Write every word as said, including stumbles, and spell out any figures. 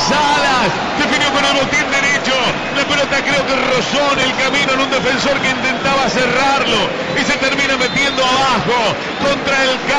Salas definió con el botín derecho. La pelota creo que rozó en el camino en un defensor que intentaba cerrarlo y se termina metiendo abajo contra el